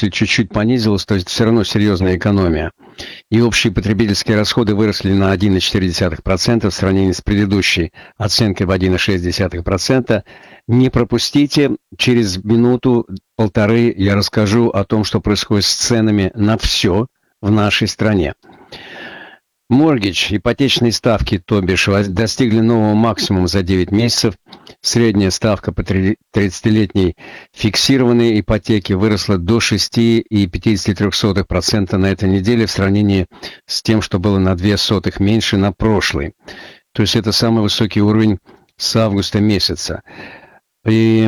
если чуть-чуть понизилась, то это все равно серьезная экономия. И общие потребительские расходы выросли на 1,4% в сравнении с предыдущей оценкой в 1,6%. Не пропустите, через минуту-полторы я расскажу о том, что происходит с ценами на все в нашей стране. Моргидж, ипотечные ставки, то бишь, достигли нового максимума за 9 месяцев. Средняя ставка по 30-летней фиксированной ипотеке выросла до 6,53% на этой неделе в сравнении с тем, что было на 0,02 меньше на прошлой. То есть это самый высокий уровень с августа месяца. И,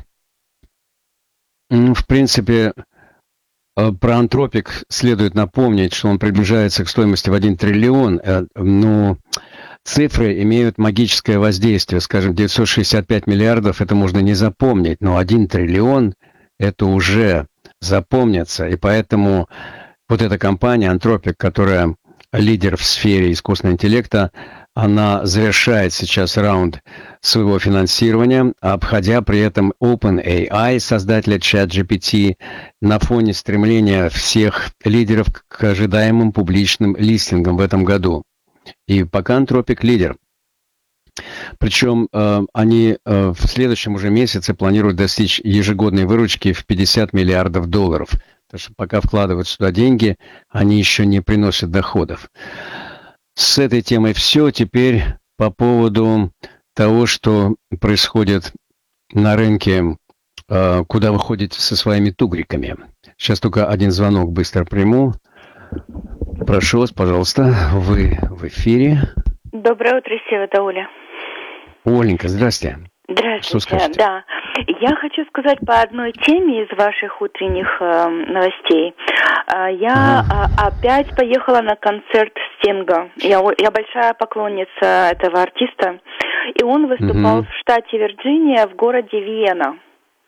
в принципе, про Антропик следует напомнить, что он приближается к стоимости в 1 триллион, но цифры имеют магическое воздействие. Скажем, 965 миллиардов это можно не запомнить, но 1 триллион это уже запомнится. И поэтому вот эта компания Антропик, которая лидер в сфере искусственного интеллекта, она завершает сейчас раунд своего финансирования, обходя при этом OpenAI, создателя ChatGPT, на фоне стремления всех лидеров к ожидаемым публичным листингам в этом году. И пока Антропик лидер. Причем они в следующем уже месяце планируют достичь ежегодной выручки в $50 миллиардов. Потому что пока вкладывают сюда деньги, они еще не приносят доходов. С этой темой все. Теперь по поводу того, что происходит на рынке, куда вы ходите со своими тугриками. Сейчас только один звонок быстро приму. Прошу вас, пожалуйста, вы в эфире. Доброе утро, Сева, это Оля. Оленька, здрасте. Здравствуйте, да. Я хочу сказать по одной теме из ваших утренних новостей. Я опять поехала на концерт Стинга. Я большая поклонница этого артиста. И он выступал в штате Вирджиния, в городе Виена.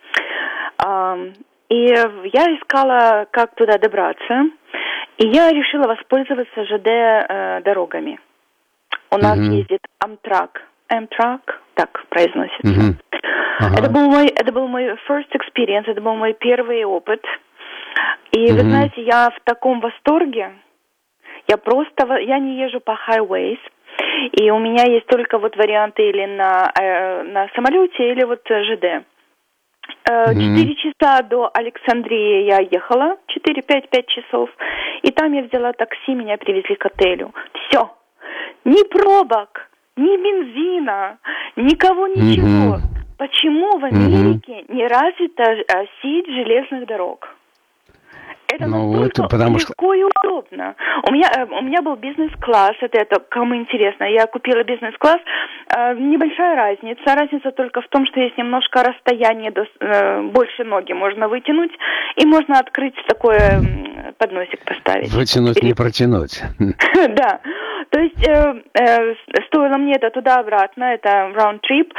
И я искала, как туда добраться. И я решила воспользоваться ЖД дорогами. У нас ездит Amtrak, так произносится. Это был мой first experience, это был мой первый опыт. И вы знаете, я в таком восторге. Я не езжу по highways. И у меня есть только вот варианты или на самолете, или вот ЖД. 4 часа до Александрии я ехала, 4-5 часов. И там я взяла такси, меня привезли к отелю. Все. Ни пробок, ни бензина, никого, ничего. Почему в Америке не развита сеть железных дорог? Это настолько легко и удобно. У меня был бизнес-класс, это кому интересно. Я купила бизнес-класс. Небольшая разница. Разница только в том, что есть немножко расстояние, больше ноги можно вытянуть, и можно открыть такой подносик поставить. Вытянуть, не протянуть. Да. То есть стоило мне это туда-обратно, это round-trip,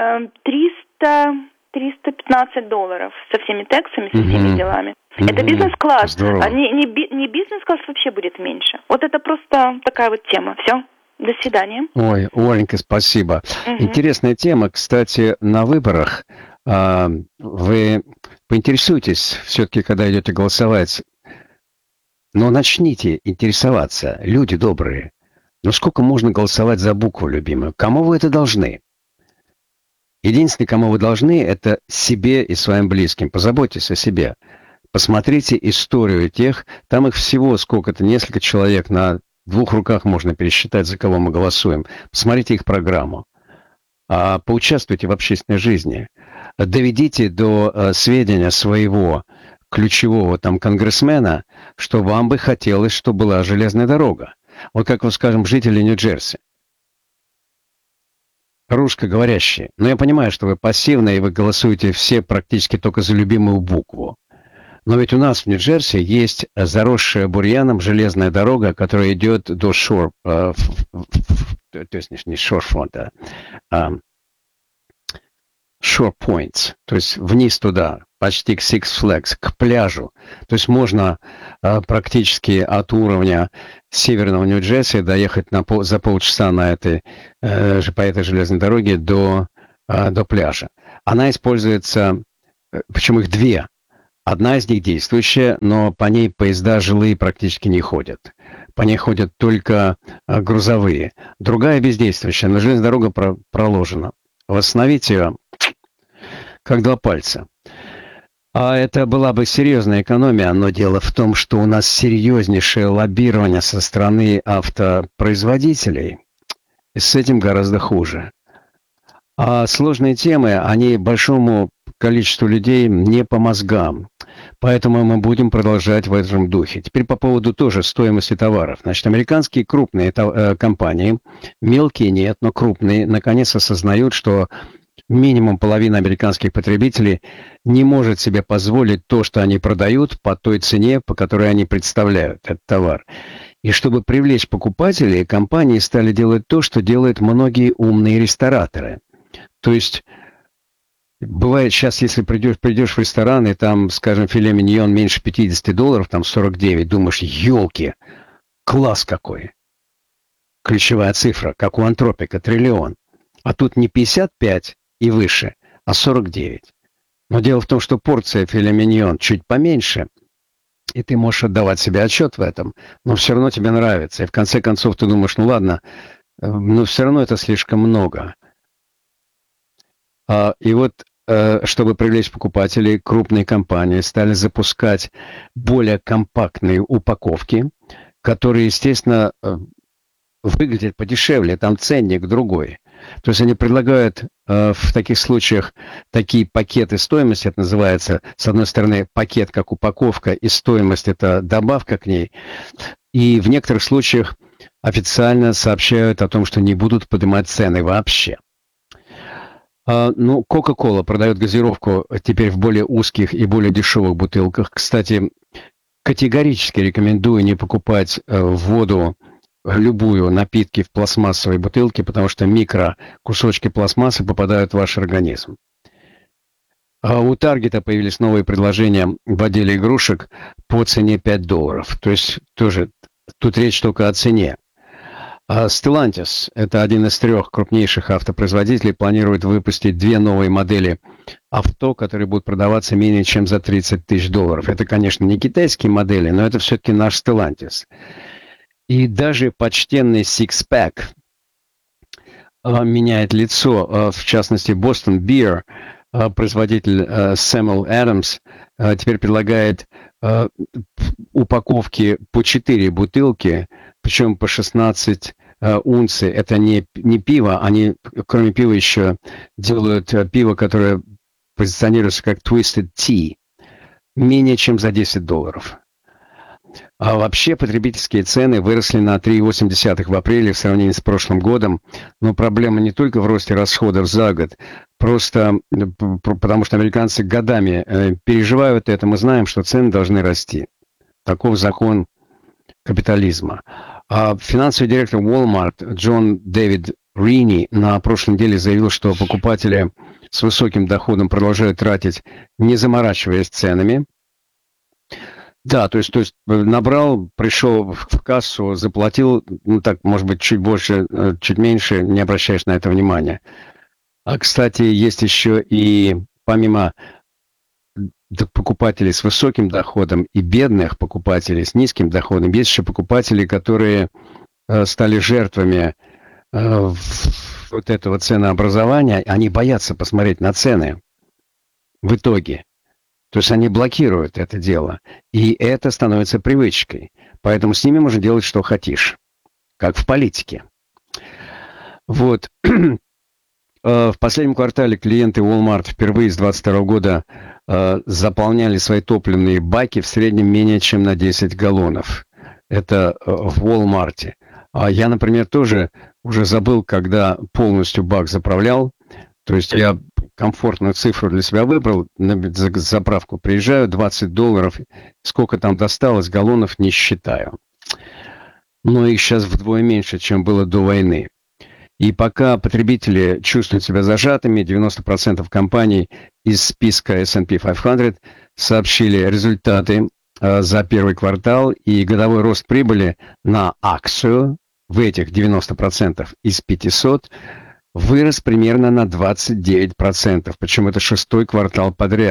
$315 со всеми тексами, со всеми делами. Это бизнес-класс. Не бизнес-класс вообще будет меньше. Вот это просто такая вот тема. Все. До свидания. Ой, Оленька, спасибо. Интересная тема. Кстати, на выборах вы поинтересуйтесь, все-таки, когда идете голосовать, но начните интересоваться, люди добрые. Ну сколько можно голосовать за букву любимую? Кому вы это должны? Единственное, кому вы должны, это себе и своим близким. Позаботьтесь о себе. Посмотрите историю тех, там их всего сколько-то, несколько человек, на 2 руках можно пересчитать, за кого мы голосуем. Посмотрите их программу. Поучаствуйте в общественной жизни. Доведите до сведения своего ключевого там конгрессмена, что вам бы хотелось, чтобы была железная дорога. Вот как, вот, скажем, жители Нью-Джерси. Русскоговорящие. Но я понимаю, что вы пассивны, и вы голосуете все практически только за любимую букву. Но ведь у нас в Нью-Джерси есть заросшая бурьяном железная дорога, которая идет до Шор... то есть не Шорфронта, а Shore Points, то есть вниз туда, почти к Six Flags, к пляжу. То есть можно практически от уровня северного Нью-Джерси доехать за полчаса по этой железной дороге до пляжа. Она используется, причем их 2. Одна из них действующая, но по ней поезда жилые практически не ходят. По ней ходят только грузовые. Другая бездействующая, но железная дорога проложена. Восстановить ее как два пальца. А это была бы серьезная экономия, но дело в том, что у нас серьезнейшее лоббирование со стороны автопроизводителей. И с этим гораздо хуже. А сложные темы, они большому количеству людей не по мозгам. Поэтому мы будем продолжать в этом духе. Теперь по поводу тоже стоимости товаров. Значит, американские крупные компании, мелкие нет, но крупные, наконец осознают, что минимум половина американских потребителей не может себе позволить то, что они продают, по той цене, по которой они представляют этот товар. И чтобы привлечь покупателей, компании стали делать то, что делают многие умные рестораторы. То есть, бывает сейчас, если придешь в ресторан, и там, скажем, филе миньон меньше $50, там 49, думаешь, елки, класс какой. Ключевая цифра, как у Антропика, триллион. А тут не 55 и выше, а 49. Но дело в том, что порция филе миньон чуть поменьше, и ты можешь отдавать себе отчет в этом, но все равно тебе нравится. И в конце концов ты думаешь, ну ладно, но все равно это слишком много. И вот, чтобы привлечь покупателей, крупные компании стали запускать более компактные упаковки, которые, естественно, выглядят подешевле, там ценник другой. То есть они предлагают в таких случаях такие пакеты стоимости, это называется, с одной стороны, пакет как упаковка, и стоимость – это добавка к ней. И в некоторых случаях официально сообщают о том, что не будут поднимать цены вообще. Ну, Coca-Cola продает газировку теперь в более узких и более дешевых бутылках. Кстати, категорически рекомендую не покупать воду, любую, напитки в пластмассовой бутылке, потому что микрокусочки пластмассы попадают в ваш организм. У Таргета появились новые предложения в отделе игрушек по цене $5. То есть тоже тут речь только о цене. Stellantis, это один из 3 крупнейших автопроизводителей, планирует выпустить 2 новые модели авто, которые будут продаваться менее чем за $30 тысяч. Это, конечно, не китайские модели, но это все-таки наш Stellantis. И даже почтенный Six-Pack меняет лицо. В частности, Boston Beer, производитель Samuel Adams, теперь предлагает упаковки по 4 бутылки, причем по 16 унций. Это не пиво, они, кроме пива, еще делают пиво, которое позиционируется как Twisted Tea, менее чем за $10. А вообще потребительские цены выросли на 3,8 в апреле в сравнении с прошлым годом. Но проблема не только в росте расходов за год, просто потому что американцы годами переживают это. Мы знаем, что цены должны расти. Таков закон капитализма. А финансовый директор Walmart Джон Дэвид Рини на прошлой неделе заявил, что покупатели с высоким доходом продолжают тратить, не заморачиваясь ценами. Да, то есть набрал, пришел в кассу, заплатил, ну так, может быть, чуть больше, чуть меньше, не обращаешь на это внимания. А, кстати, есть еще и, помимо покупателей с высоким доходом и бедных покупателей с низким доходом, есть еще покупатели, которые стали жертвами вот этого ценообразования, они боятся посмотреть на цены в итоге. То есть они блокируют это дело. И это становится привычкой. Поэтому с ними можно делать, что хотишь. Как в политике. Вот. В последнем квартале клиенты Walmart впервые с 2022 года заполняли свои топливные баки в среднем менее чем на 10 галлонов. Это в Walmart. А я, например, тоже уже забыл, когда полностью бак заправлял. То есть я комфортную цифру для себя выбрал, на заправку приезжаю, $20, сколько там досталось галлонов, не считаю. Но их сейчас вдвое меньше, чем было до войны. И пока потребители чувствуют себя зажатыми, 90% компаний из списка S&P 500 сообщили результаты за первый квартал, и годовой рост прибыли на акцию в этих 90% из 500 вырос примерно на 29%, причем это 6-й квартал подряд,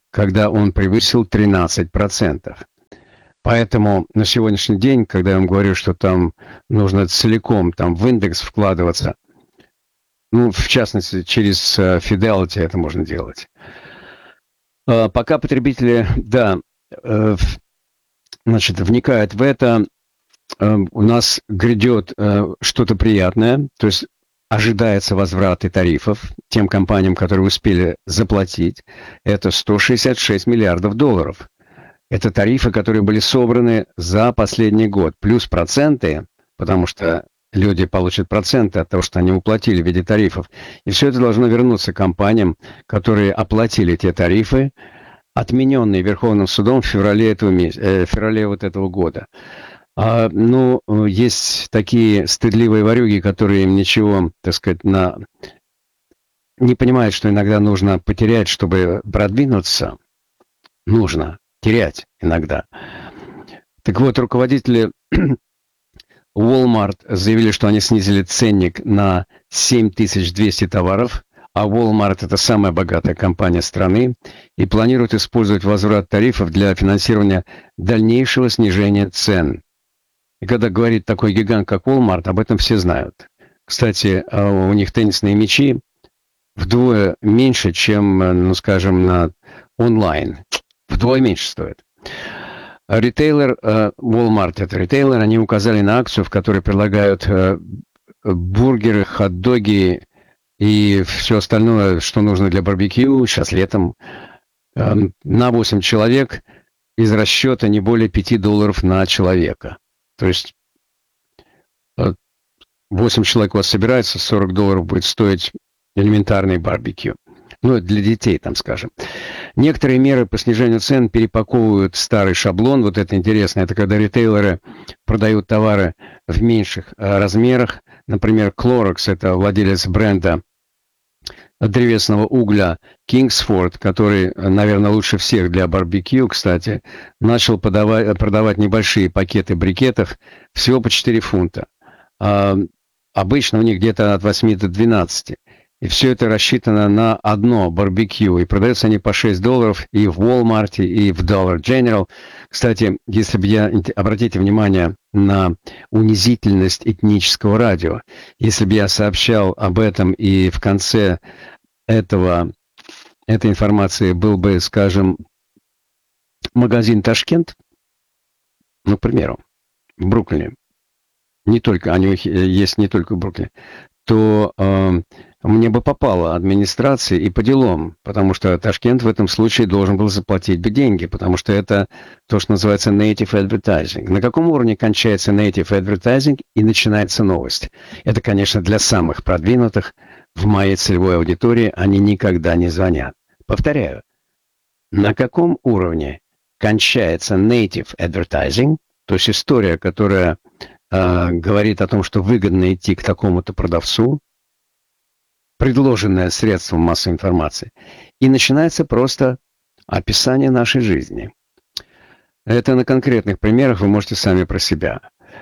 когда он превысил 13%. Поэтому на сегодняшний день, когда я вам говорю, что там нужно целиком там, в индекс вкладываться, ну, в частности, через Fidelity это можно делать. Пока потребители, да, значит, вникают в это, у нас грядет что-то приятное, то есть ожидается возврат тарифов тем компаниям, которые успели заплатить. Это 166 миллиардов долларов. Это тарифы, которые были собраны за последний год, плюс проценты, потому что люди получат проценты от того, что они уплатили в виде тарифов. И все это должно вернуться компаниям, которые оплатили те тарифы, отмененные Верховным судом в феврале вот этого года. Ну, есть такие стыдливые ворюги, которые им ничего, так сказать, не понимают, что иногда нужно потерять, чтобы продвинуться. Нужно терять иногда. Так вот, руководители Walmart заявили, что они снизили ценник на 7200 товаров, а Walmart – это самая богатая компания страны, и планируют использовать возврат тарифов для финансирования дальнейшего снижения цен. И когда говорит такой гигант, как Walmart, об этом все знают. Кстати, у них теннисные мячи вдвое меньше, чем, ну, скажем, на онлайн. Вдвое меньше стоят. Ритейлер, Walmart – это ритейлер, они указали на акцию, в которой предлагают бургеры, хот-доги и все остальное, что нужно для барбекю, сейчас летом, на 8 человек из расчета не более $5 на человека. То есть 8 человек у вас собирается, $40 будет стоить элементарный барбекю. Ну, для детей, там, скажем. Некоторые меры по снижению цен перепаковывают старый шаблон. Вот это интересно. Это когда ритейлеры продают товары в меньших размерах. Например, Clorox, это владелец бренда древесного угля Kingsford, который, наверное, лучше всех для барбекю, кстати, начал продавать небольшие пакеты брикетов всего по 4 фунта. Обычно у них где-то от 8 до 12. И все это рассчитано на одно барбекю. И продаются они по $6 и в Walmart, и в Dollar General. Кстати, если бы обратите внимание на унизительность этнического радио. Если бы я сообщал об этом и в конце этой информации был бы, скажем, магазин Ташкент, ну, к примеру, в Бруклине, они есть не только в Бруклине, то мне бы попала администрация и по делам, потому что Ташкент в этом случае должен был заплатить бы деньги, потому что это то, что называется native advertising. На каком уровне кончается native advertising и начинается новость? Это, конечно, для самых продвинутых в моей целевой аудитории, они никогда не звонят. Повторяю, на каком уровне кончается native advertising, то есть история, которая говорит о том, что выгодно идти к такому-то продавцу, предложенное средством массовой информации, и начинается просто описание нашей жизни. Это на конкретных примерах вы можете сами про себя.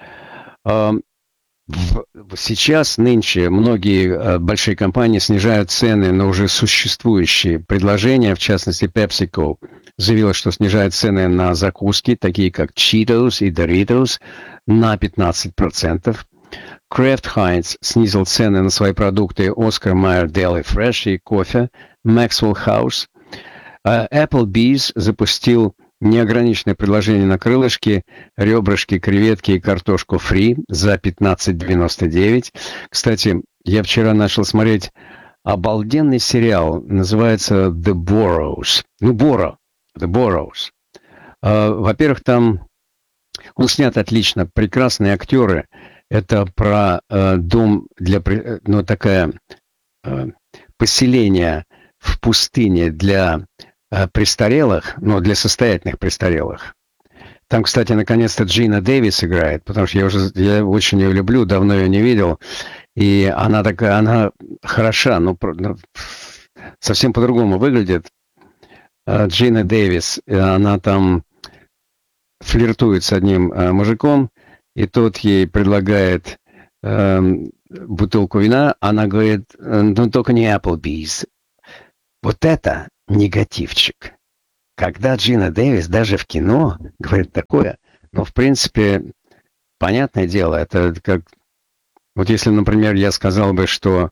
Сейчас, нынче, многие большие компании снижают цены на уже существующие предложения. В частности, PepsiCo заявила, что снижает цены на закуски, такие как Cheetos и Doritos, на 15%. Kraft Heinz снизил цены на свои продукты Oscar Mayer Deli Fresh и кофе Maxwell House. Applebee's запустил неограниченное предложение на крылышки, ребрышки, креветки и картошку фри за $15.99. Кстати, я вчера начал смотреть обалденный сериал, называется The Boroughs. The Boroughs. Во-первых, там он снят отлично, прекрасные актеры. Это про дом для, ну, такое поселение в пустыне для престарелых, но для состоятельных престарелых. Там, кстати, наконец-то Джина Дэвис играет, потому что я очень ее люблю, давно ее не видел. И она такая, она хороша, но совсем по-другому выглядит. Джина Дэвис, она там флиртует с одним мужиком, и тот ей предлагает бутылку вина, она говорит, ну только не Applebee's. Вот это негативчик. когда Джина Дэвис даже в кино говорит такое, ну, в принципе, понятное дело, это как... Вот если, например, я сказал бы, что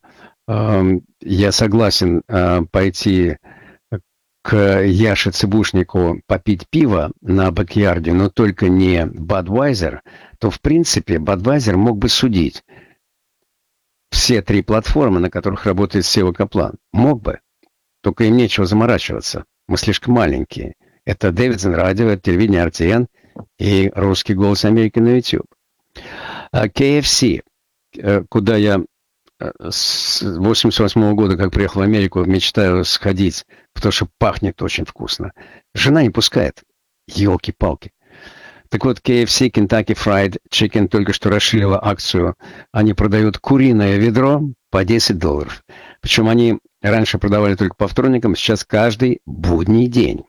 я согласен пойти к Яше Цыбушнику попить пиво на бэк-ярде, но только не Budweiser, то, в принципе, Budweiser мог бы судить все 3 платформы, на которых работает Сева Каплан. Мог бы. Только им нечего заморачиваться. Мы слишком маленькие. Это Дэвидсон радио, это телевидение RTN и русский голос Америки на YouTube. KFC, куда я с 88 года, как приехал в Америку, мечтаю сходить, потому что пахнет очень вкусно. Жена не пускает. Ёлки-палки. Так вот, KFC, Kentucky Fried Chicken только что расширила акцию. Они продают куриное ведро по $10. Причем они раньше продавали только по вторникам, сейчас каждый будний день.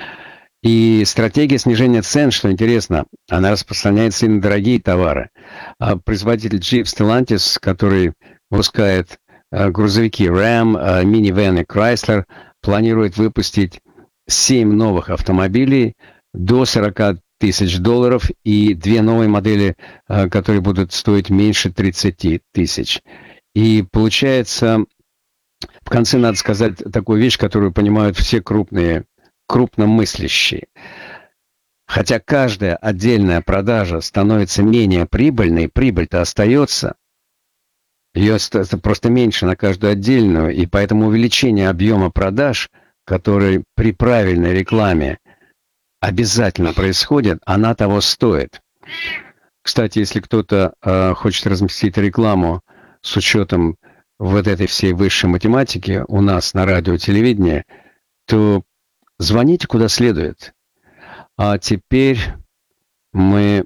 И стратегия снижения цен, что интересно, она распространяется и на дорогие товары. Производитель Jeep Stellantis, который выпускает грузовики Ram, минивэн и Chrysler, планирует выпустить 7 новых автомобилей до $40 тысяч и 2 новые модели, которые будут стоить меньше 30 тысяч. И получается, в конце надо сказать такую вещь, которую понимают все крупномыслящие. Хотя каждая отдельная продажа становится менее прибыльной, прибыль-то остается. Ее просто меньше на каждую отдельную, и поэтому увеличение объема продаж, который при правильной рекламе обязательно происходит, она того стоит. Кстати, если кто-то хочет разместить рекламу с учетом вот этой всей высшей математики у нас на радио и телевидении, то звоните куда следует. А теперь мы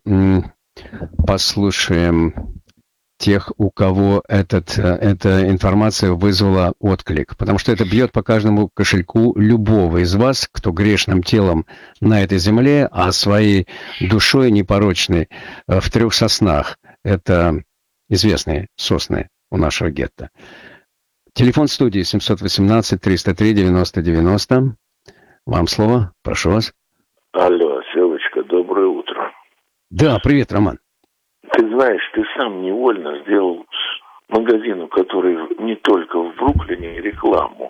послушаем тех, у кого эта информация вызвала отклик. Потому что это бьет по каждому кошельку любого из вас, кто грешным телом на этой земле, а своей душой непорочной в 3 соснах. Это известные сосны у нашего гетто. Телефон студии 718-303-90-90. Вам слово. Прошу вас. Алло, Севочка, доброе утро. Да, привет, Роман. Ты знаешь, ты сам невольно сделал магазину, который не только в Бруклине, рекламу.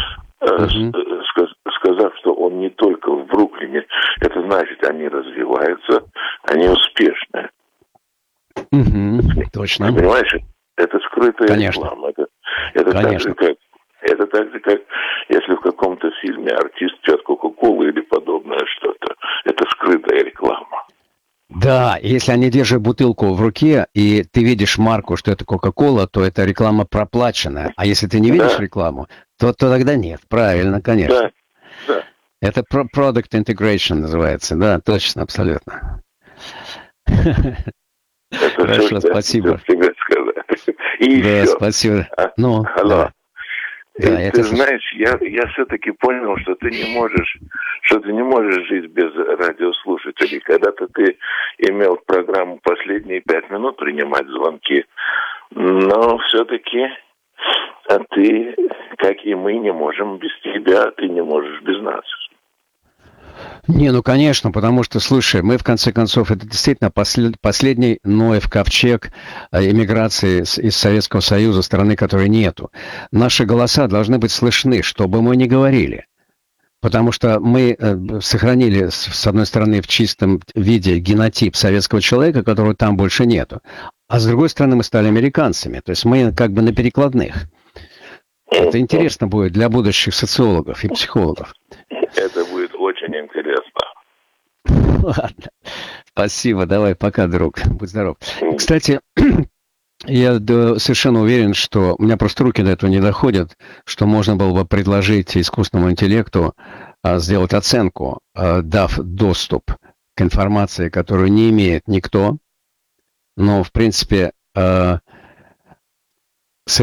Сказав, что он не только в Бруклине, это значит, они развиваются, они успешны. Точно. Ты понимаешь, это скрытая Конечно. реклама. Это так же, как если в каком-то фильме артист пьет Кока-Колу или подобное что-то. Это скрытая реклама. Да, если они держат бутылку в руке, и ты видишь марку, что это Кока-Кола, то это реклама проплаченная. А если ты не видишь рекламу, то тогда нет. Правильно, конечно. Да. Это Product Integration называется. Да, точно, абсолютно. Хорошо, спасибо. Да, спасибо. Ну, алло. Да, ты знаешь, я все-таки понял, что ты не можешь жить без радиослушателей. Когда-то ты имел программу последние 5 минут принимать звонки, но все-таки ты, как и мы, не можем без тебя, ты не можешь без нас. Не, ну конечно, потому что, слушай, мы в конце концов, это действительно последний Ноев ковчег эмиграции из Советского Союза, страны которой нету. Наши голоса должны быть слышны, что бы мы ни говорили. Потому что мы сохранили, с одной стороны, в чистом виде генотип советского человека, которого там больше нету. А с другой стороны, мы стали американцами. То есть мы как бы на перекладных. Это интересно будет для будущих социологов и психологов. Это будет очень интересно. Ладно. Спасибо. Давай, пока, друг. Будь здоров. Кстати, я совершенно уверен, что у меня просто руки до этого не доходят, что можно было бы предложить искусственному интеллекту сделать оценку, дав доступ к информации, которую не имеет никто. Но, в принципе,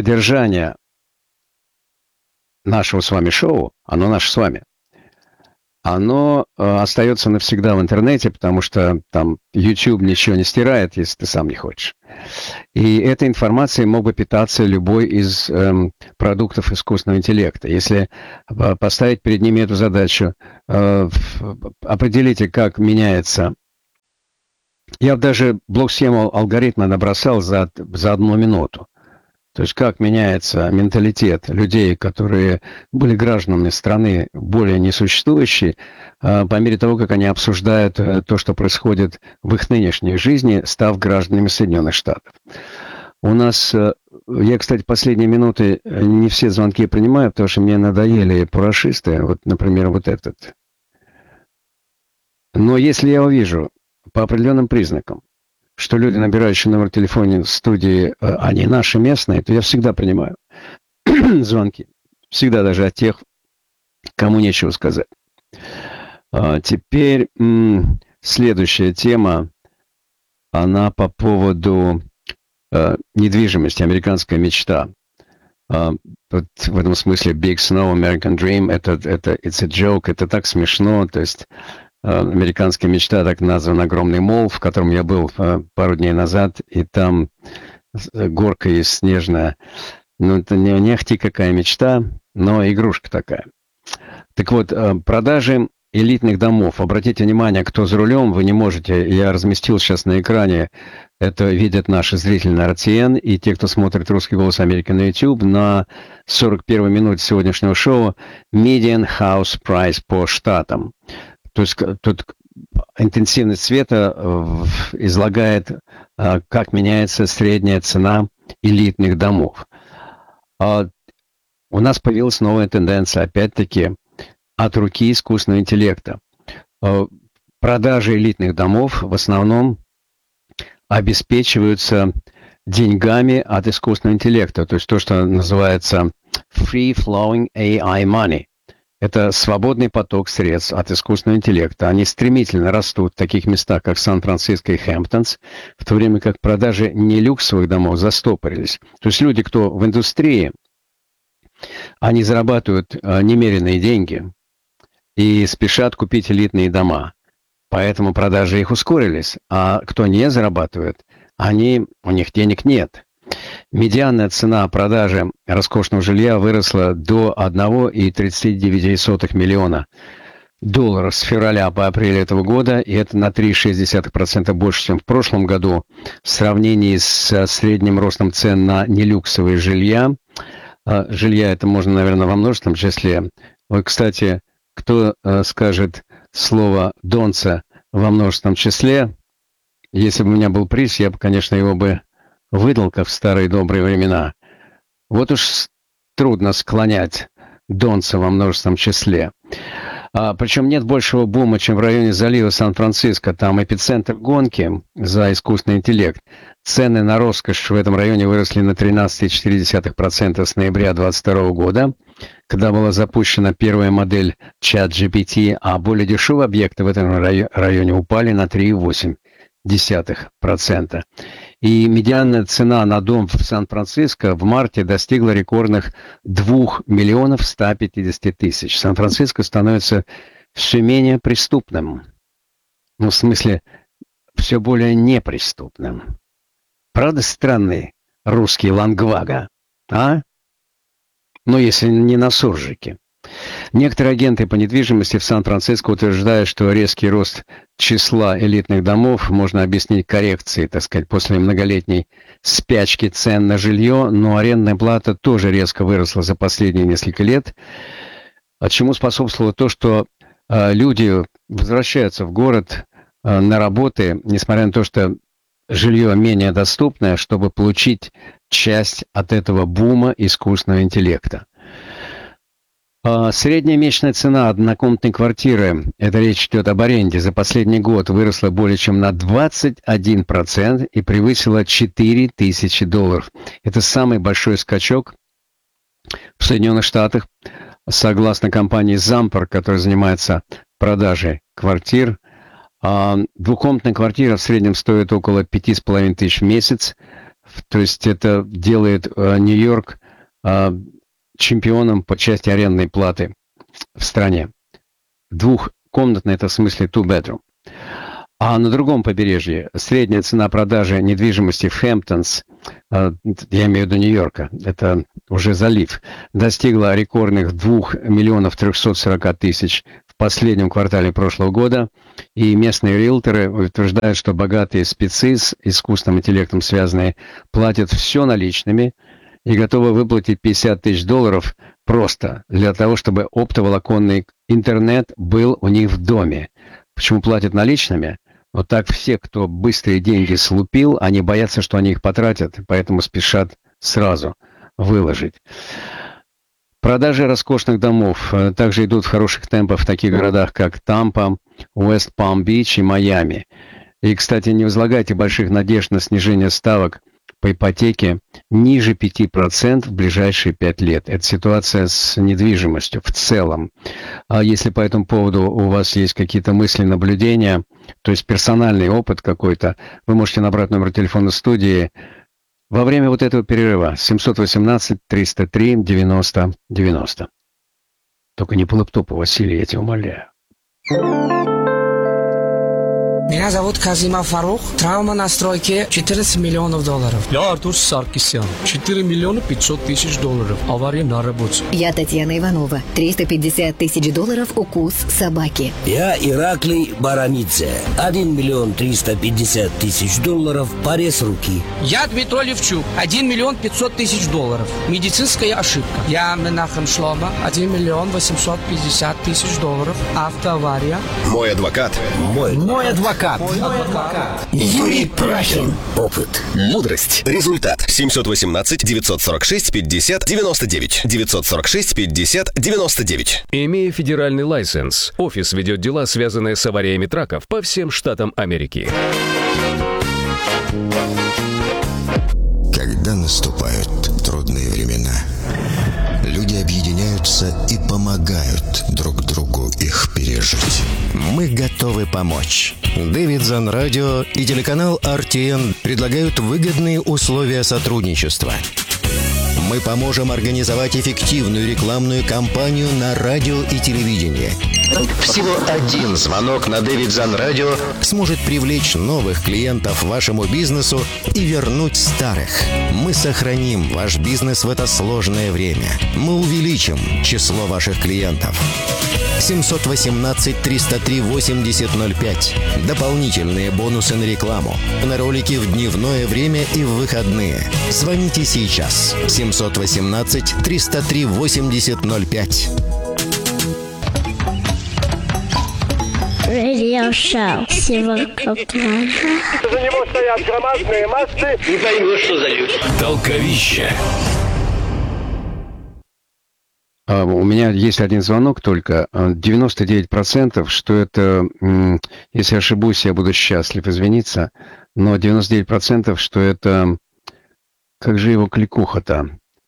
содержание нашего с вами шоу, оно наше с вами. оно остается навсегда в интернете, потому что там YouTube ничего не стирает, если ты сам не хочешь. И этой информацией мог бы питаться любой из продуктов искусственного интеллекта. Если поставить перед ними эту задачу, определите, как меняется. Я даже блок-схему алгоритма набросал за 1 минуту. То есть как меняется менталитет людей, которые были гражданами страны более несуществующей, по мере того, как они обсуждают то, что происходит в их нынешней жизни, став гражданами Соединенных Штатов. У нас, я, кстати, последние минуты не все звонки принимаю, потому что мне надоели парашисты, вот, например, вот этот. Но если я увижу по определенным признакам, что люди, набирающие номер телефона в студии, они наши местные, то я всегда принимаю звонки. Всегда даже от тех, кому нечего сказать. Теперь следующая тема, она по поводу недвижимости, американская мечта. В этом смысле Big Snow, American Dream, это it's a joke, это так смешно, то есть американская мечта, так назван огромный молл, в котором я был пару дней назад, и там горка есть снежная. Ну, это не ахти какая мечта, но игрушка такая. Так вот, продажи элитных домов. Обратите внимание, кто за рулем, вы не можете. Я разместил сейчас на экране, это видят наши зрители на RTN и те, кто смотрит «Русский голос Америки» на YouTube, на 41-й минуте сегодняшнего шоу Median House Price по штатам. То есть тут интенсивность света излагает, как меняется средняя цена элитных домов. У нас появилась новая тенденция, опять-таки, от руки искусственного интеллекта. Продажи элитных домов в основном обеспечиваются деньгами от искусственного интеллекта, то есть то, что называется free-flowing AI money. Это свободный поток средств от искусственного интеллекта. Они стремительно растут в таких местах, как Сан-Франциско и Хэмптонс, в то время как продажи нелюксовых домов застопорились. То есть люди, кто в индустрии, они зарабатывают немеренные деньги и спешат купить элитные дома. Поэтому продажи их ускорились. А кто не зарабатывает, у них денег нет. Медианная цена продажи роскошного жилья выросла до 1,39 миллиона долларов с февраля по апрель этого года, и это на 3,6% больше, чем в прошлом году. В сравнении с средним ростом цен на нелюксовые жилья, жилья это можно, наверное, во множественном числе. Вот, кстати, кто скажет слово «донца» во множественном числе, если бы у меня был приз, я бы, конечно, его бы выдал, как в старые добрые времена. Вот уж трудно склонять донца во множественном числе. Причем нет большего бума, чем в районе залива Сан-Франциско. Там эпицентр гонки за искусственный интеллект. Цены на роскошь в этом районе выросли на 13,4% с ноября 2022 года, когда была запущена первая модель ChatGPT, а более дешевые объекты в этом районе упали на 3,8%. И медианная цена на дом в Сан-Франциско в марте достигла рекордных 2 миллионов 150 тысяч. Сан-Франциско становится все менее преступным. Ну, в смысле, все более неприступным. Правда, странный русский лангвага, а? Ну, если не на суржике. Некоторые агенты по недвижимости в Сан-Франциско утверждают, что резкий рост числа элитных домов можно объяснить коррекцией, так сказать, после многолетней спячки цен на жилье, но арендная плата тоже резко выросла за последние несколько лет, чему способствовало то, что люди возвращаются в город на работы, несмотря на то, что жилье менее доступное, чтобы получить часть от этого бума искусственного интеллекта. Средняя месячная цена однокомнатной квартиры, это речь идет об аренде, за последний год выросла более чем на 21% и превысила $4000. Это самый большой скачок в Соединенных Штатах, согласно компании Зампер, которая занимается продажей квартир. Двухкомнатная квартира в среднем стоит около 5500 в месяц, то есть это делает Нью-Йорк чемпионом по части арендной платы в стране. двухкомнатный, это в смысле two bedroom. А на другом побережье средняя цена продажи недвижимости в Хэмптонс, я имею в виду Нью-Йорка, это уже залив, достигла рекордных 2 миллионов 340 тысяч в последнем квартале прошлого года. И местные риэлторы утверждают, что богатые спецы с искусственным интеллектом связанные платят все наличными и готовы выплатить $50 тысяч просто для того, чтобы оптоволоконный интернет был у них в доме. Почему платят наличными? Вот так все, кто быстрые деньги слупил, они боятся, что они их потратят, поэтому спешат сразу выложить. Продажи роскошных домов также идут в хороших темпах в таких городах, как Тампа, Уэст-Палм-Бич и Майами. И, кстати, не возлагайте больших надежд на снижение ставок по ипотеке ниже 5% в ближайшие 5 лет. Это ситуация с недвижимостью в целом. А если по этому поводу у вас есть какие-то мысли, наблюдения, то есть персональный опыт какой-то, вы можете набрать номер телефона студии во время вот этого перерыва 718-303-90-90. Только не по лэптопу, Василий, я тебя умоляю. Меня зовут Казима Фарух. Травма на стройке $14 миллионов. Я Артур Саркисян. $4 миллиона 500 тысяч. Авария на работе. Я Татьяна Иванова. $350 тысяч укус собаки. Я Ираклий Барамидзе. $1 миллион 350 тысяч порез руки. Я Дмитрий Левчук. $1 миллион 500 тысяч. Медицинская ошибка. Я Менахем Шлома. $1 миллион 850 тысяч. Автоавария. Мой адвокат. Мой адвокат. Юрий Прахин. Опыт. Мудрость. Результат. 718-946-50-99. 946-50-99. Имея федеральный лайсенс, офис ведет дела, связанные с авариями траков по всем штатам Америки. Когда наступают трудные времена, люди объединяются и помогают друг другу их пережить. Мы готовы помочь. Дэвидсон Радио и телеканал RTN предлагают выгодные условия сотрудничества. Мы поможем организовать эффективную рекламную кампанию на радио и телевидении. Всего один звонок на Дэвидсон Радио сможет привлечь новых клиентов вашему бизнесу и вернуть старых. Мы сохраним ваш бизнес в это сложное время. Мы увеличим число ваших клиентов. 718-303-8005. Дополнительные бонусы на рекламу. На ролики в дневное время и в выходные. Звоните сейчас. 718-303-8005. Радиошоу. Сегодня За него стоят громадные массы. Не поймешь, что за люди. Толковище. У меня есть один звонок только. 99%, что это, если ошибусь, я буду счастлив извиниться, но 99%, что это, как же его кликуха-то?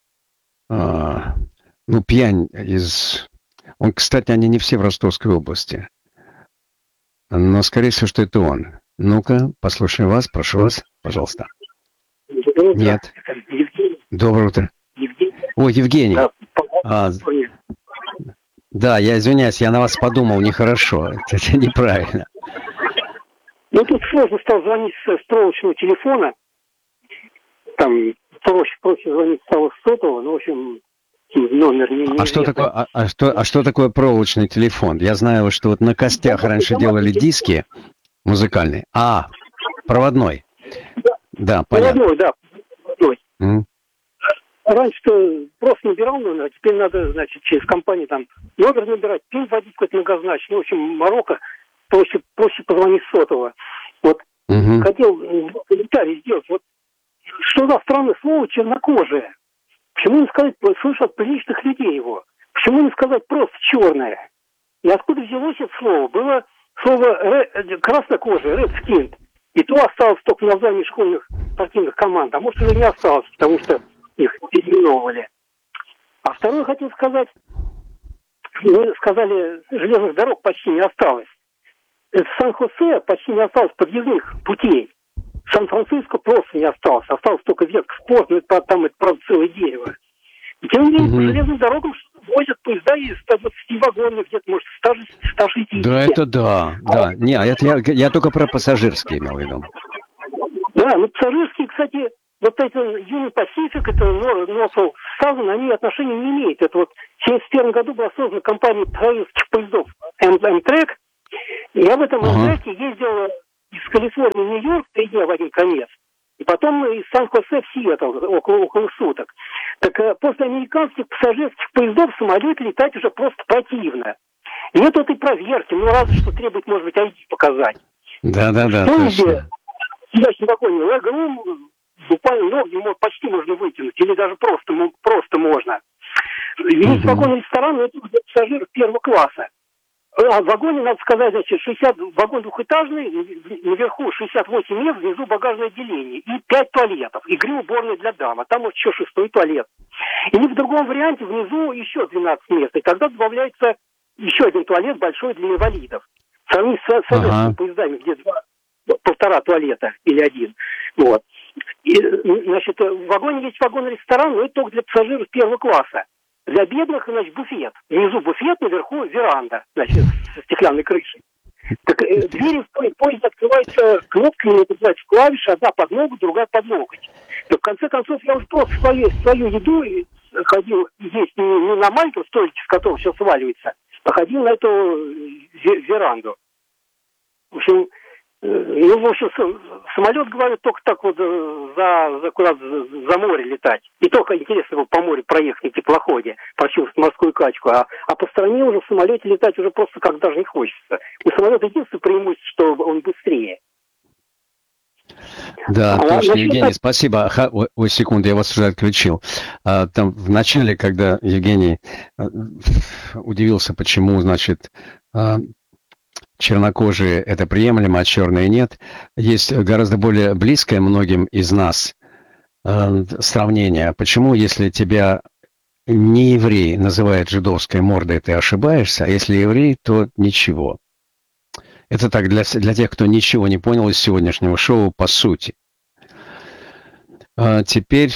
Пьянь из... Кстати, они не все в Ростовской области. Но, скорее всего, что это он. Ну-ка, послушаем вас, прошу вас, пожалуйста. Нет. Доброе утро. Ой, Евгений. Да, я извиняюсь, я на вас подумал, нехорошо. Это неправильно. Тут сложно стало звонить с проволочного телефона. Там проще звонить стало с сотового, в общем, номер не... Что такое проволочный телефон? Я знаю, что вот на костях раньше делали диски музыкальные. Проводной. Да, понятно. Проводной, да. Раньше-то просто набирал номер, а теперь надо, через компанию там номер набирать, пин вводить какой-то многозначный. В общем, Марокко проще позвонить с сотового. Хотел комментарий сделать. Что за странное слово чернокожее? Почему не сказать, слышу от приличных людей его? Почему не сказать просто черное? И откуда взялось это слово? Было слово краснокожее, red skin. И то осталось только в названии школьных спортивных команд. А может, уже не осталось, потому что их переименовывали. А второе хотел сказать. Вы сказали, железных дорог почти не осталось. В Сан-Хосе почти не осталось подъездных путей. В Сан-Франциско просто не осталось. Осталось только ветка спорт, но там это правда целое дерево. И тем не менее, по железным дорогам возят поезда из 120 вагонов, где-то, может, 160. Да, это да. Не, я только про пассажирские имел в виду. Да, ну пассажирские, кстати, вот это Union Pacific, это Norfolk Southern, они отношения не имеют. Это вот в 1971 году была создана компания пассажирских поездов Amtrak. Я в этом Amtrak ездил из Калифорнии в Нью-Йорк 3 дня в один конец. И потом из Сан-Хосе в Сиэтл около суток. Так после американских пассажирских поездов в самолете летать уже просто противно. Нет этой проверки, ну разве что требует, может быть, ID показать. Да, точно. В сидящем вагоне лэгрум буквально ноги почти можно вытянуть, или даже просто можно. Есть вагон-ресторан, но это для пассажиров первого класса. А в вагоне, надо сказать, значит, вагон двухэтажный, наверху 68 мест, внизу багажное отделение, и 5 туалетов, и гриль-уборная для дам, а там вот еще 6-й туалет. И в другом варианте внизу еще 12 мест, и тогда добавляется еще один туалет большой для инвалидов. Сравнить с советскими поездами, где 1,5 туалета или 1. Вот. И, значит, в вагоне есть вагон-ресторан, но это только для пассажиров первого класса. Для бедных, значит, буфет. Внизу буфет, наверху веранда, значит, со стеклянной крышей. Так двери в поезд открываются кнопками, называется клавиши, одна под ногу, другая под локоть. Но в конце концов я уже просто свою еду ходил есть не на маленьком столике, с которого все сваливается, а ходил на эту веранду. В общем, самолет, говорят, только так вот за море летать. И только интересно было по морю проехать на теплоходе, почувствовать морскую качку. А по стране уже в самолете летать уже просто как даже не хочется. У самолета единственное преимущество, что он быстрее. Да, точно, Евгений, спасибо. Ой, секунду, я вас уже отключил. Там в начале, когда Евгений удивился, почему, значит, чернокожие это приемлемо, а черные нет, есть гораздо более близкое многим из нас сравнение. Почему, если тебя не еврей называет жидовской мордой, ты ошибаешься, а если еврей, то ничего. Это так для тех, кто ничего не понял из сегодняшнего шоу по сути. Теперь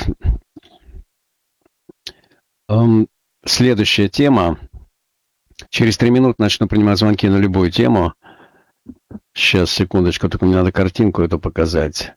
следующая тема. Через 3 минуты начну принимать звонки на любую тему. Сейчас, секундочку, только мне надо картинку эту показать.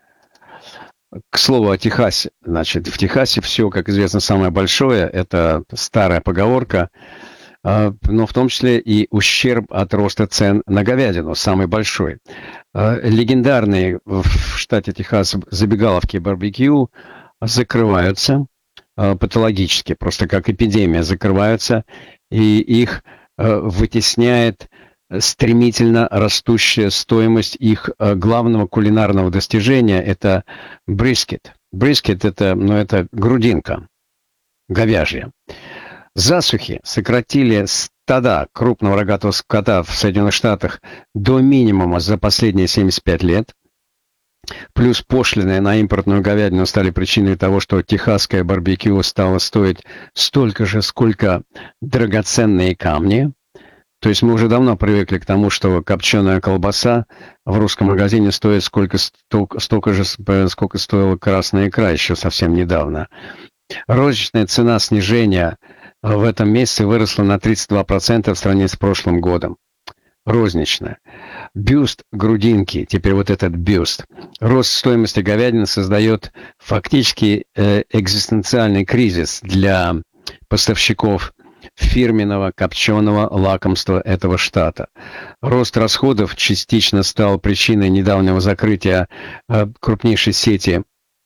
К слову о Техасе. Значит, в Техасе все, как известно, самое большое. Это старая поговорка. Но в том числе и ущерб от роста цен на говядину, самый большой. Легендарные в штате Техас забегаловки барбекю закрываются патологически, просто как эпидемия закрываются, и их вытесняет стремительно растущая стоимость их главного кулинарного достижения – это брискет. Брискет – это грудинка говяжья. Засухи сократили стада крупного рогатого скота в Соединенных Штатах до минимума за последние 75 лет. Плюс пошлины на импортную говядину стали причиной того, что техасское барбекю стало стоить столько же, сколько драгоценные камни. То есть мы уже давно привыкли к тому, что копченая колбаса в русском магазине стоит столько же, сколько стоила красная икра еще совсем недавно. Розничная цена снижения в этом месяце выросла на 32% в сравнении с прошлым годом. Розничная. Бюст грудинки, теперь вот этот бюст. Рост стоимости говядины создает фактически экзистенциальный кризис для поставщиков фирменного копченого лакомства этого штата. Рост расходов частично стал причиной недавнего закрытия крупнейшей сети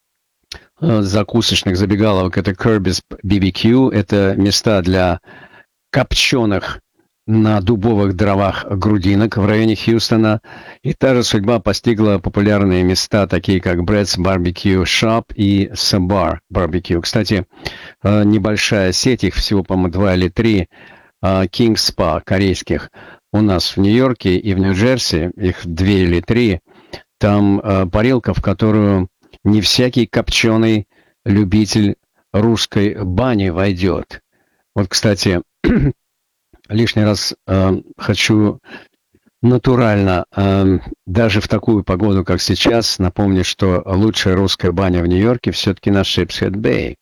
закусочных забегаловок. Это Kirby's BBQ. Это места для копченых на дубовых дровах грудинок в районе Хьюстона. И та же судьба постигла популярные места, такие как Brett's Barbecue Shop и Sabar Barbecue. Кстати, небольшая сеть, их всего, по-моему, 2 или 3, King Spa корейских. У нас в Нью-Йорке и в Нью-Джерси, их 2 или 3, там парилка, в которую не всякий копченый любитель русской бани войдет. Вот, кстати, лишний раз хочу натурально, даже в такую погоду, как сейчас, напомнить, что лучшая русская баня в Нью-Йорке все-таки на Шипсхед-Бэй.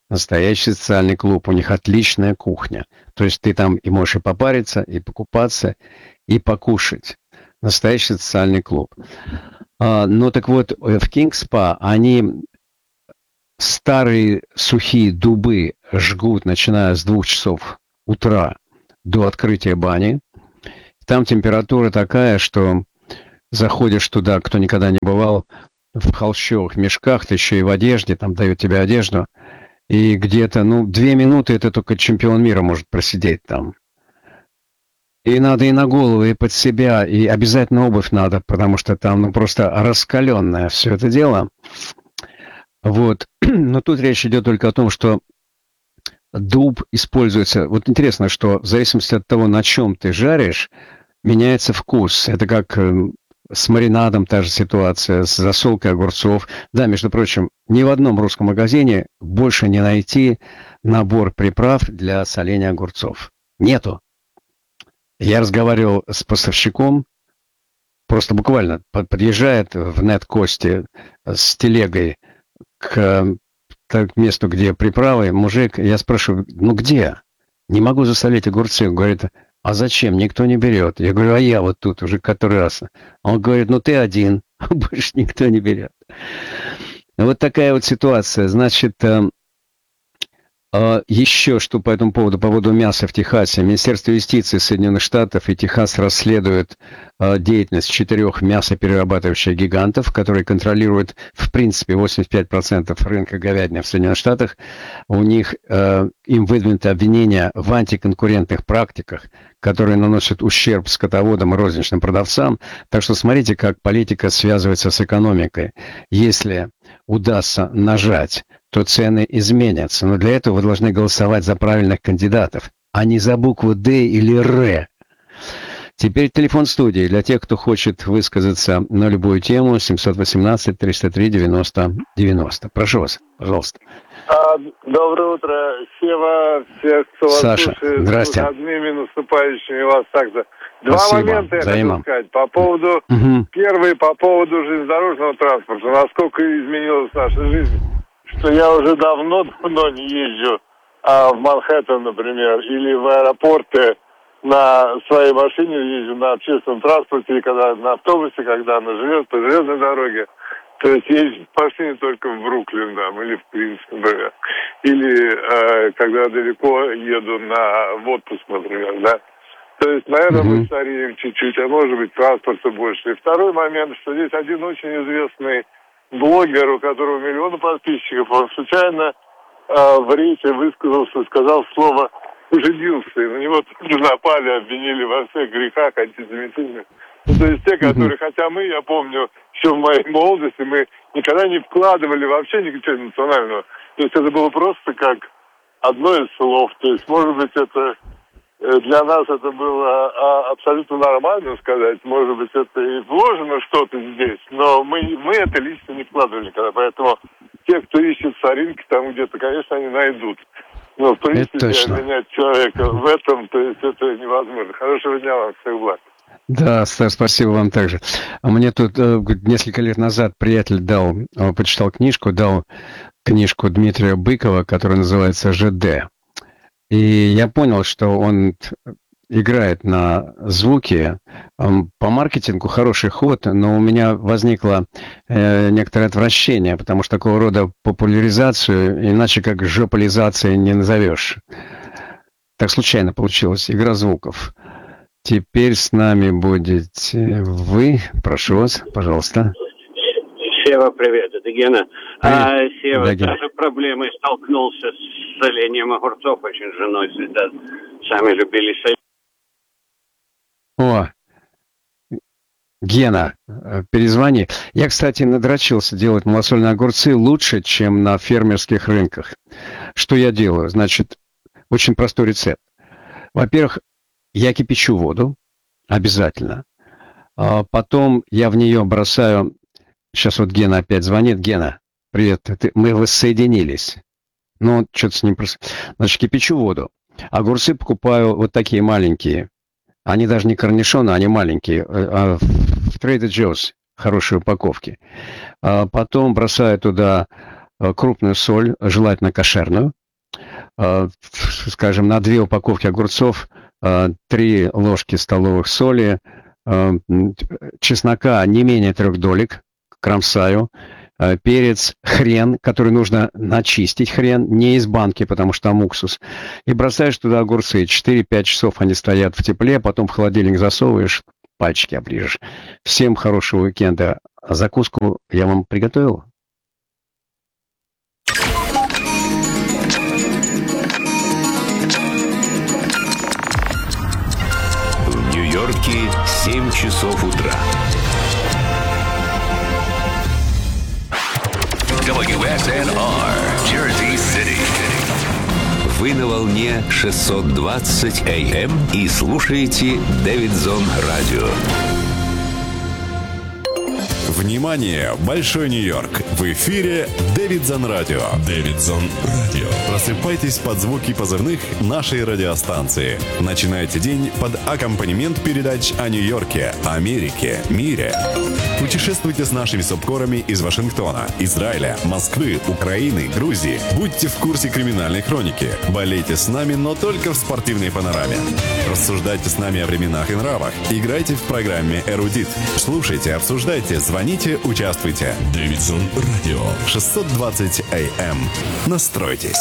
Настоящий социальный клуб. У них отличная кухня. То есть ты там и можешь и попариться, и покупаться, и покушать. Настоящий социальный клуб. Ну так вот, в King Spa они старые сухие дубы жгут, начиная с 2 часов утра до открытия бани. Там температура такая, что заходишь туда, кто никогда не бывал, в холщовых мешках, ты еще и в одежде, там дают тебе одежду. И где-то, 2 минуты это только чемпион мира может просидеть там. И надо и на голову, и под себя, и обязательно обувь надо, потому что там просто раскаленное все это дело. Вот. Но тут речь идет только о том, что дуб используется. Вот интересно, что в зависимости от того, на чем ты жаришь, меняется вкус. Это как с маринадом та же ситуация, с засолкой огурцов. Да, между прочим, ни в одном русском магазине больше не найти набор приправ для соления огурцов. Нету. Я разговаривал с поставщиком, просто буквально подъезжает в Нет-Кости с телегой к месту, где приправы, мужик, я спрашиваю, где? Не могу засолить огурцы. Он говорит, а зачем? Никто не берет. Я говорю, а я вот тут уже который раз. Он говорит, ты один, больше никто не берет. Вот такая вот ситуация. Значит, еще что по этому поводу, по поводу мяса в Техасе. Министерство юстиции Соединенных Штатов и Техас расследуют деятельность 4 мясоперерабатывающих гигантов, которые контролируют, в принципе, 85% рынка говядины в Соединенных Штатах. У них им выдвинуто обвинение в антиконкурентных практиках, которые наносят ущерб скотоводам и розничным продавцам. Так что смотрите, как политика связывается с экономикой. Если удастся нажать, то цены изменятся. Но для этого вы должны голосовать за правильных кандидатов, а не за букву «Д» или «Р». Теперь телефон студии для тех, кто хочет высказаться на любую тему. 718-303-90-90. Прошу вас, пожалуйста. Доброе утро, Сева, всех, кто вас Саша, слушает. здрасте. С выходными наступающими вас также. Спасибо. 2 момента я Взаимно. хочу сказать. По поводу, Первый, по поводу железнодорожного транспорта. Насколько изменилась наша жизнь, что я уже давно не езжу в Манхэттен, например, или в аэропорты на своей машине, езжу на общественном транспорте, или когда на автобусе, когда она живет по железной дороге. То есть езжу в машине только в Бруклин, там, или в Квинс, например. Или когда далеко еду в отпуск, например, да. То есть, наверное, мы стареем чуть-чуть, а может быть, транспорта больше. И второй момент, что здесь один очень известный блогер, у которого миллионы подписчиков, он случайно в рейсе высказался, сказал слово «женился». И на него тут же напали, обвинили во всех грехах антисемитизма. То есть те, которые, хотя мы, я помню, еще в моей молодости, мы никогда не вкладывали вообще ничего национального. То есть это было просто как одно из слов. То есть, может быть, это для нас это было абсолютно нормально сказать. Может быть, это и вложено что-то здесь, но мы это лично не вкладывали никогда. Поэтому те, кто ищет соринки там где-то, конечно, они найдут. Но, в принципе, обвинять человека в этом, то есть это невозможно. Хорошего дня вам, всех благ. Да, Стас, спасибо вам также. Мне тут несколько лет назад приятель почитал книжку Дмитрия Быкова, которая называется «ЖД». И я понял, что он играет на звуки. По маркетингу хороший ход, но у меня возникло некоторое отвращение, потому что такого рода популяризацию, иначе как жополизацией не назовешь. Так случайно получилось. Игра звуков. Теперь с нами будете вы. Прошу вас, пожалуйста. Сева, привет, это Гена. Сева, да, Гена. тоже проблемой столкнулся с солением огурцов, очень с женой всегда сами любили солить. О, Гена, перезвони. Я, кстати, надрочился делать малосольные огурцы лучше, чем на фермерских рынках. Что я делаю? Значит, очень простой рецепт. Во-первых, я кипячу воду, обязательно. Потом я в нее бросаю... Сейчас вот Гена опять звонит. Гена, привет, мы воссоединились. Ну, что-то с ним просто... Значит, кипячу воду. Огурцы покупаю вот такие маленькие. Они даже не корнишоны, они маленькие. В Trader Joe's хорошие упаковки. Потом бросаю туда крупную соль, желательно кошерную. скажем, на 2 упаковки огурцов 3 ложки столовых соли, чеснока не менее 3 долек, кромсаю, перец, хрен, который нужно начистить, хрен, не из банки, потому что там уксус, и бросаешь туда огурцы. 4-5 часов они стоят в тепле, потом в холодильник засовываешь, пальчики оближешь. Всем хорошего уикенда. А закуску я вам приготовил? В Нью-Йорке 7 часов утра. WSNR, Jersey City. Вы на волне 620 AM и слушаете Дэвидсон Радио. Внимание! Большой Нью-Йорк! В эфире Дэвидсон Радио. Дэвидсон Радио. Просыпайтесь под звуки позывных нашей радиостанции. Начинайте день под аккомпанемент передач о Нью-Йорке, Америке, мире. Путешествуйте с нашими субкорами из Вашингтона, Израиля, Москвы, Украины, Грузии. Будьте в курсе криминальной хроники. Болейте с нами, но только в спортивной панораме. Рассуждайте с нами о временах и нравах. Играйте в программе «Эрудит». Слушайте, обсуждайте, звоните, участвуйте. Дэвидсон Радио. 620 AM. Настройтесь.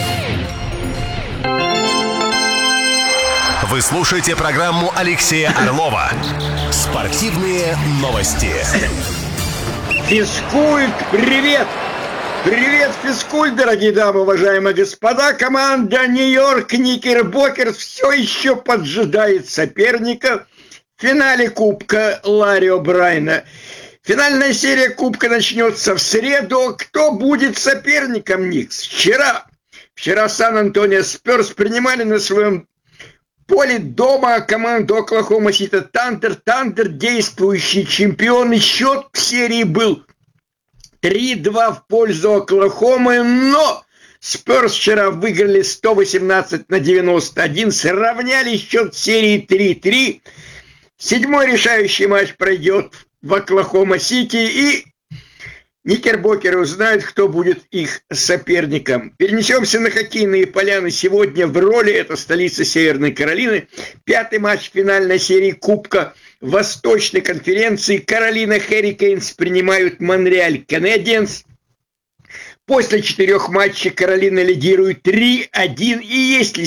Вы слушаете программу Алексея Орлова. Спортивные новости. Физкульт, привет! Привет, физкульт, дорогие дамы, уважаемые господа. Команда Нью-Йорк Никербокерс все еще поджидает соперника в финале Кубка Ларри О'Брайена. Финальная серия Кубка начнется в среду. Кто будет соперником Никс? Вчера Сан-Антонио Спёрс принимали на своем поле дома команду Оклахома Сити Тандер. Тандер действующий чемпион. И счет в серии был 3-2 в пользу Оклахомы. Но Спёрс вчера выиграли 118-91. Сравняли счет в серии 3-3. 7-й решающий матч пройдет в Оклахома Сити. И Никербокеры узнают, кто будет их соперником. Перенесемся на хоккейные поляны. Сегодня в роли, это столица Северной Каролины, 5-й матч финальной серии Кубка Восточной конференции. Каролина Херрикейнс принимают Монреаль Канадиенс. После 4 матчей Каролина лидирует 3-1. И если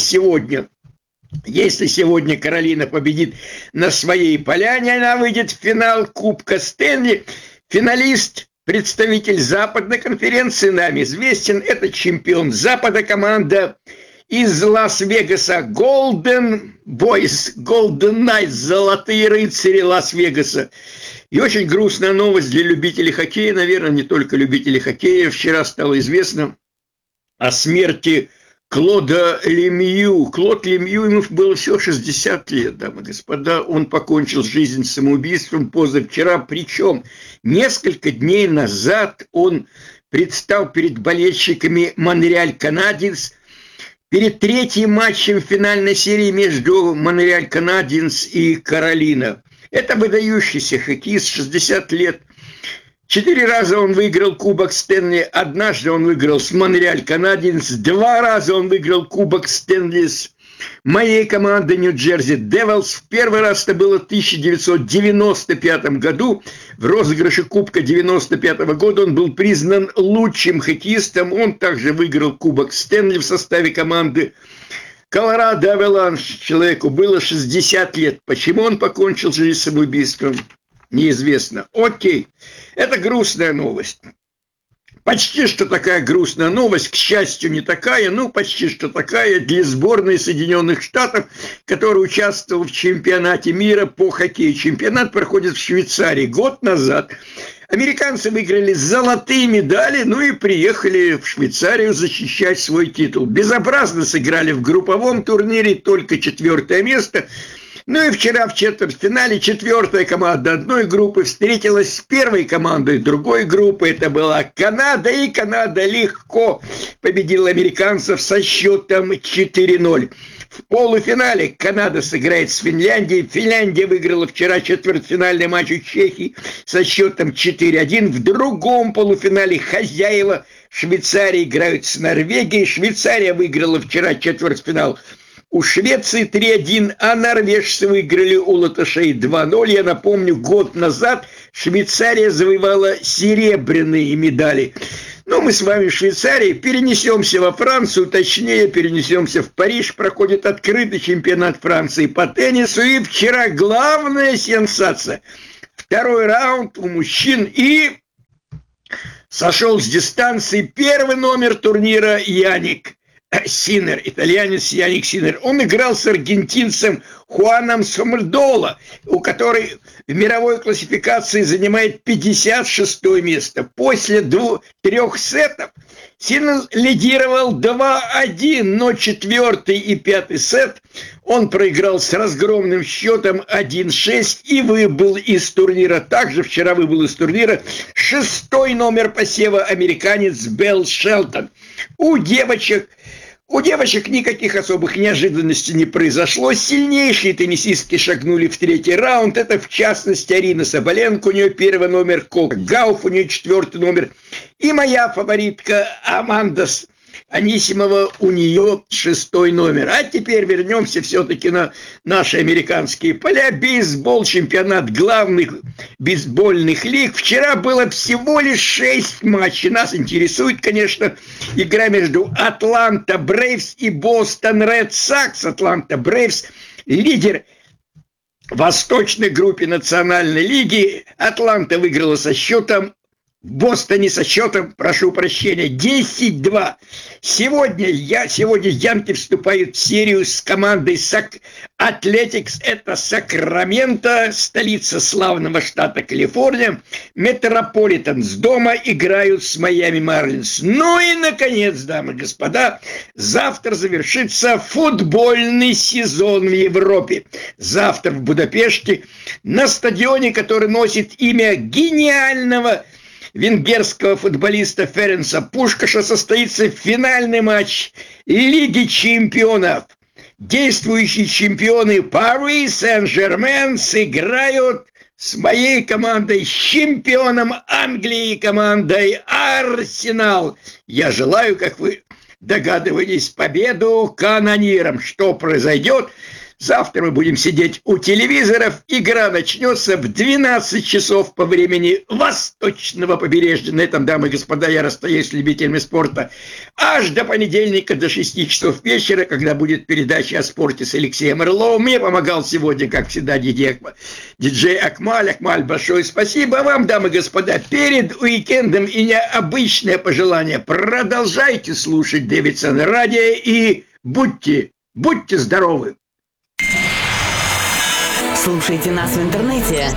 сегодня Каролина победит на своей поляне, она выйдет в финал Кубка Стэнли. Финалист, представитель Западной конференции, нам известен, это чемпион Запада, команда из Лас-Вегаса Golden Boys, Golden Knights, золотые рыцари Лас-Вегаса. И очень грустная новость для любителей хоккея, наверное, не только любителей хоккея. Вчера стало известно о смерти Клода Лемью. Клод Лемью, ему было всего 60 лет, дамы и господа. Он покончил жизнь самоубийством позавчера. Причем несколько дней назад он предстал перед болельщиками Монреаль Канадиенс перед 3-м матчем финальной серии между Монреаль Канадиенс и Каролина. Это выдающийся хоккеист, 60 лет. 4 раза он выиграл Кубок Стэнли, однажды он выиграл с Монреаль Канадиенс, 2 раза он выиграл Кубок Стэнли с моей командой Нью-Джерси Девилс. В первый раз это было в 1995 году. В розыгрыше Кубка 1995 года он был признан лучшим хоккеистом. Он также выиграл Кубок Стэнли в составе команды Колорадо Аваланж. Человеку было 60 лет. Почему он покончил жизнь самоубийством? Неизвестно. Окей, это грустная новость. Почти что такая грустная новость, к счастью, не такая, но почти что такая для сборной Соединенных Штатов, которая участвовала в чемпионате мира по хоккею. Чемпионат проходит в Швейцарии. Год назад американцы выиграли золотые медали, ну и приехали в Швейцарию защищать свой титул. Безобразно сыграли в групповом турнире, только 4-е место. Ну и вчера в четвертьфинале 4-я команда одной группы встретилась с 1-й командой другой группы. Это была Канада, и Канада легко победила американцев со счетом 4-0. В полуфинале Канада сыграет с Финляндией. Финляндия выиграла вчера четвертьфинальный матч у Чехии со счетом 4-1. В другом полуфинале хозяева Швейцарии играют с Норвегией. Швейцария выиграла вчера четвертьфинал у Швеции 3-1, а норвежцы выиграли у латышей 2-0. Я напомню, год назад Швейцария завоевала серебряные медали. Ну, мы с вами в Швейцарии перенесемся во Францию, точнее, перенесемся в Париж. Проходит открытый чемпионат Франции по теннису. И вчера главная сенсация. Второй раунд у мужчин. И сошел с дистанции первый номер турнира Яник Синер, итальянец Яник Синер. Он играл с аргентинцем Хуаном Сомальдоло, у которой в мировой классификации занимает 56 место. После 3 сетов Синер лидировал 2-1, но 4 и 5 сет он проиграл с разгромным счетом 1-6 и выбыл из турнира. Также вчера выбыл из турнира 6-й номер посева американец Белл Шелтон. У девочек никаких особых неожиданностей не произошло. Сильнейшие теннисистки шагнули в третий раунд. Это, в частности, Арина Соболенко, у нее первый номер, Кока Гауф, у нее 4-й номер. И моя фаворитка Аманда Анисимова, у нее 6-й номер. А теперь вернемся все-таки на наши американские поля. Бейсбол, чемпионат главных бейсбольных лиг. Вчера было всего лишь 6 матчей. Нас интересует, конечно, игра между Атланта Брейвс и Бостон Ред Сокс. Атланта Брейвс лидер в восточной группе Национальной лиги. Атланта выиграла со счетом в Бостоне со счетом, прошу прощения, 10-2. Сегодня янки вступают в серию с командой Athletics. Это Сакраменто, столица славного штата Калифорния. Метрополитенс дома играют с Майами Марлинс. Ну и, наконец, дамы и господа, завтра завершится футбольный сезон в Европе. Завтра в Будапеште на стадионе, который носит имя гениального венгерского футболиста Ференца Пушкаша, состоится финальный матч Лиги чемпионов. Действующие чемпионы Пари Сен-Жермен сыграют с моей командой, с чемпионом Англии, командой Арсенал. Я желаю, как вы догадываетесь, победу канонирам. Что произойдет? Завтра мы будем сидеть у телевизоров. Игра начнется в 12 часов по времени восточного побережья. На этом, дамы и господа, я расстаюсь с любителями спорта аж до понедельника, до 6 часов вечера, когда будет передача о спорте с Алексеем Орловым. Мне помогал сегодня, как всегда, диджей Акмаль. Акмаль, большое спасибо вам, дамы и господа. Перед уикендом и необычное пожелание. Продолжайте слушать Дэвидсон радио и будьте здоровы. Слушайте нас в интернете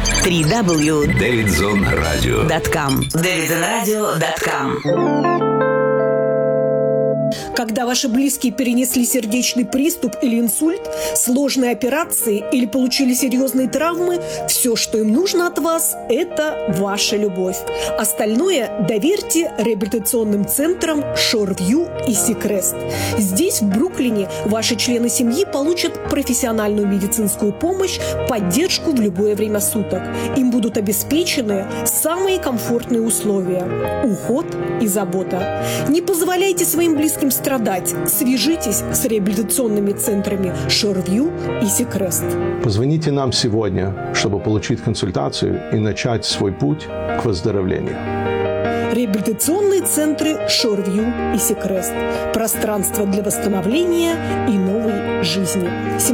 www.davidzonradio.com davidzonradio.com. Когда ваши близкие перенесли сердечный приступ или инсульт, сложные операции или получили серьезные травмы, все, что им нужно от вас, это ваша любовь. Остальное доверьте реабилитационным центрам Шорвью и Сикрест. Здесь, в Бруклине, ваши члены семьи получат профессиональную медицинскую помощь, поддержку в любое время суток. Им будут обеспечены самые комфортные условия, уход и забота. Не позволяйте своим близким страдать. Свяжитесь с реабилитационными центрами Шорвью и Сикрест. Позвоните нам сегодня, чтобы получить консультацию и начать свой путь к выздоровлению. Реабилитационные центры Шорвью и Сикрест. Пространство для восстановления и новой жизни.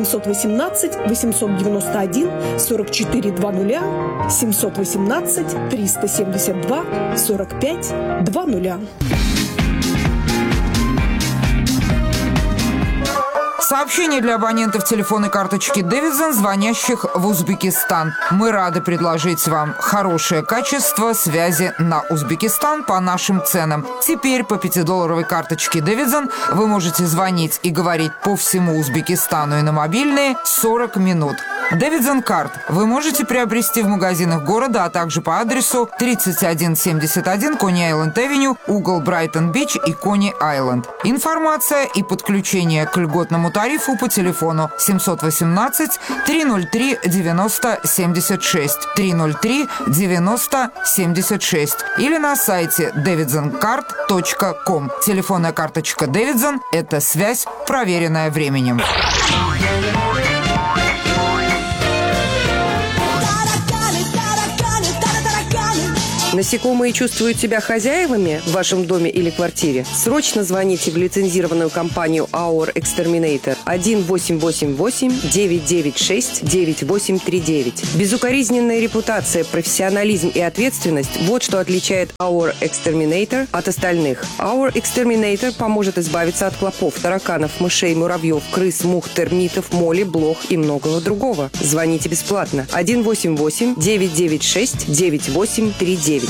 718-891-4400, 718-372-45-20. Сообщение для абонентов телефонной карточки Davidson, звонящих в Узбекистан. Мы рады предложить вам хорошее качество связи на Узбекистан по нашим ценам. Теперь по $5 карточке Davidson вы можете звонить и говорить по всему Узбекистану и на мобильные 40 минут. Davidson Card вы можете приобрести в магазинах города, а также по адресу 3171 Кони-Айленд-Авеню, угол Брайтон-Бич и Кони-Айленд. Информация и подключение к льготному тарифу по телефону 718-303-9076, 303-9076 или на сайте davidsoncard.com. Телефонная карточка Davidson – это связь, проверенная временем. Насекомые чувствуют себя хозяевами в вашем доме или квартире? Срочно звоните в лицензированную компанию Our Exterminator 1-888-996-9839. Безукоризненная репутация, профессионализм и ответственность – вот что отличает Our Exterminator от остальных. Our Exterminator поможет избавиться от клопов, тараканов, мышей, муравьев, крыс, мух, термитов, моли, блох и многого другого. Звоните бесплатно 1-888-996-9839.